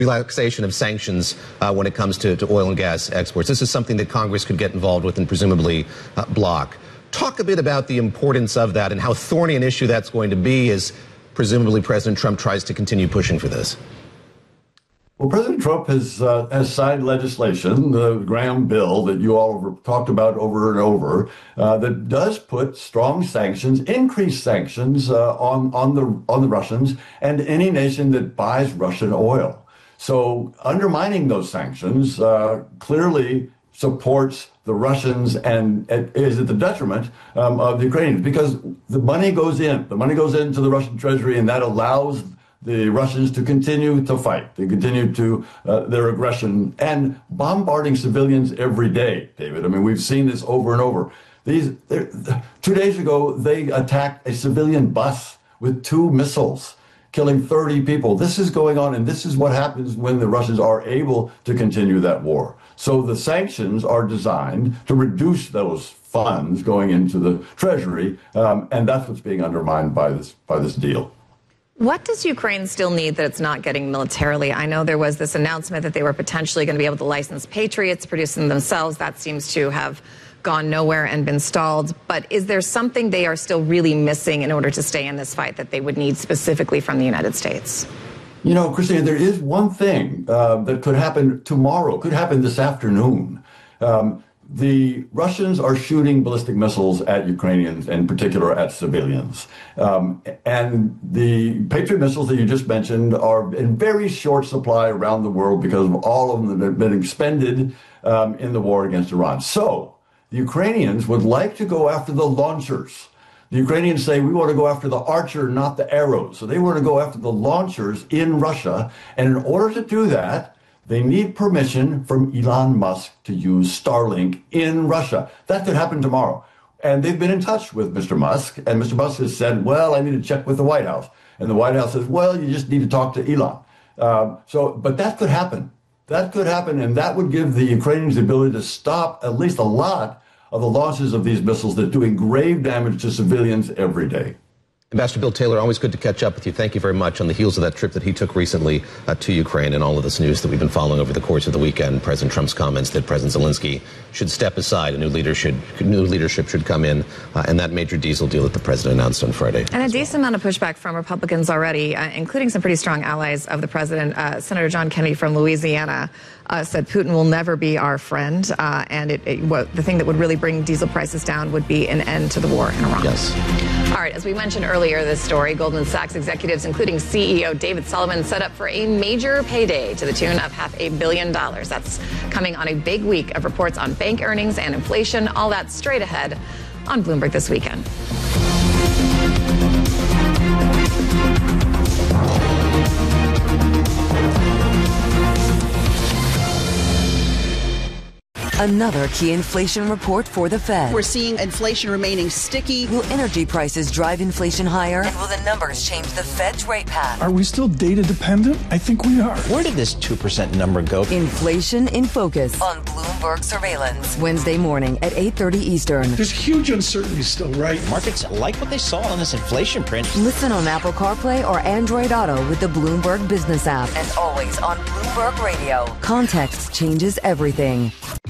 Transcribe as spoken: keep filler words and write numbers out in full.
relaxation of sanctions uh, when it comes to, to oil and gas exports. This is something that Congress could get involved with and presumably uh, block. Talk a bit about the importance of that and how thorny an issue that's going to be as presumably President Trump tries to continue pushing for this. Well, President Trump has uh, has signed legislation, the Graham bill that you all have talked about over and over, uh, that does put strong sanctions, increased sanctions uh, on on the on the Russians and any nation that buys Russian oil. So undermining those sanctions uh, clearly supports the Russians and is at the detriment um, of the Ukrainians, because the money goes in, the money goes into the Russian treasury, and that allows the Russians to continue to fight, to continue to uh, their aggression and bombarding civilians every day, David. I mean, we've seen this over and over. These two days ago, they attacked a civilian bus with two missiles, killing thirty people. This is going on, and this is what happens when the Russians are able to continue that war. So the sanctions are designed to reduce those funds going into the treasury, um, and that's what's being undermined by this by this deal. What does Ukraine still need that it's not getting militarily? I know there was this announcement that they were potentially going to be able to license Patriots, produce them themselves. That seems to have gone nowhere and been stalled. But is there something they are still really missing in order to stay in this fight that they would need specifically from the United States? You know, Christina, there is one thing uh, that could happen tomorrow, could happen this afternoon. Um, The Russians are shooting ballistic missiles at Ukrainians, in particular at civilians. Um, and the Patriot missiles that you just mentioned are in very short supply around the world because of all of them that have been expended um, in the war against Iran. So the Ukrainians would like to go after the launchers. The Ukrainians say, we want to go after the Archer, not the arrows. So they want to go after the launchers in Russia. And in order to do that, they need permission from Elon Musk to use Starlink in Russia. That could happen tomorrow. And they've been in touch with Mister Musk, and Mister Musk has said, well, I need to check with the White House. And the White House says, well, you just need to talk to Elon. Um, so, but that could happen. That could happen, and that would give the Ukrainians the ability to stop at least a lot of the launches of these missiles that are doing grave damage to civilians every day. Ambassador Bill Taylor, always good to catch up with you. Thank you very much. On the heels of that trip that he took recently uh, to Ukraine and all of this news that we've been following over the course of the weekend, President Trump's comments that President Zelensky should step aside, a new leadership, new leadership should come in, uh, and that major diesel deal that the president announced on Friday. And a decent amount of pushback from Republicans already, uh, including some pretty strong allies of the president. Uh, Senator John Kennedy from Louisiana uh, said Putin will never be our friend, uh, and it, it, what, the thing that would really bring diesel prices down would be an end to the war in Iran. Yes. All right, as we mentioned earlier this story, Goldman Sachs executives, including C E O David Sullivan, set up for a major payday to the tune of half a billion dollars. That's coming on a big week of reports on bank earnings and inflation. All that straight ahead on Bloomberg This Weekend. Another key inflation report for the Fed. We're seeing inflation remaining sticky. Will energy prices drive inflation higher? And will the numbers change the Fed's rate path? Are we still data dependent? I think we are. Where did this two percent number go? Inflation in Focus on Bloomberg Surveillance. Wednesday morning at eight thirty Eastern. There's huge uncertainty still, right? Markets like what they saw on this inflation print. Listen on Apple CarPlay or Android Auto with the Bloomberg Business app. And always on Bloomberg Radio. Context changes everything.